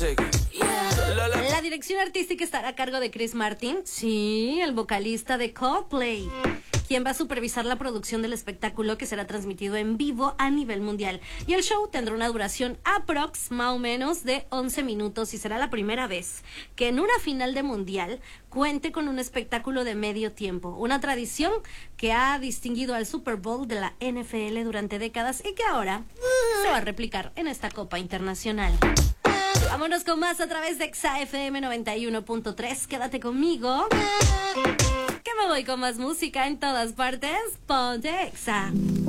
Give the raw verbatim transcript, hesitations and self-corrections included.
La dirección artística estará a cargo de Chris Martin, sí, el vocalista de Coldplay, quien va a supervisar la producción del espectáculo que será transmitido en vivo a nivel mundial. Y el show tendrá una duración aprox más o menos de once minutos y será la primera vez que en una final de mundial cuente con un espectáculo de medio tiempo, una tradición que ha distinguido al Super Bowl de la N F L durante décadas y que ahora se va a replicar en esta Copa Internacional. Vámonos con más a través de Exa F M noventa y uno punto tres. Quédate conmigo, que me voy con más música en todas partes. Ponte Exa.